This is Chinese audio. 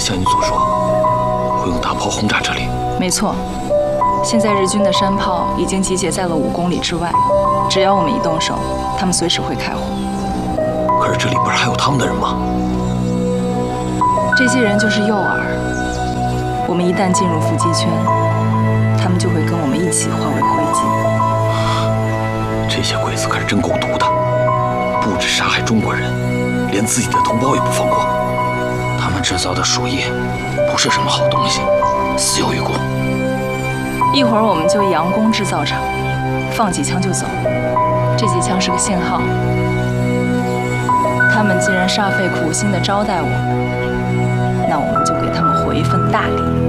像你所说，会用大炮轰炸这里？ 没错，现在日军的山炮已经集结在了5公里之外，只要我们一动手，他们随时会开火。 可是这里不是还有他们的人吗？ 这些人就是诱饵，我们一旦进入伏击圈，他们就会跟我们一起化为灰烬。 这些鬼子可是真够毒的，不止杀害中国人，连自己的同胞也不放过。他们制造的鼠疫不是什么好东西，死有余辜。 一会儿我们就佯攻制造厂，放几枪就走。这几枪是个信号，他们既然煞费苦心的招待我们，那我们就给他们回一份大礼。